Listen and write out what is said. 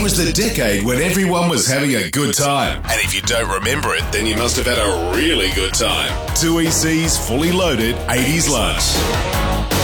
It was the decade when everyone was having a good time. And if you don't remember it, then you must have had a really good time. 2EC's Fully Loaded 80s Lunch.